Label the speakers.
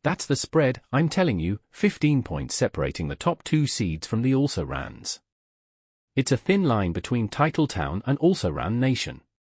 Speaker 1: That's the spread, I'm telling you, 15 points separating the top 2 seeds from the also-rans. It's a thin line between Titletown and also-ran Nation.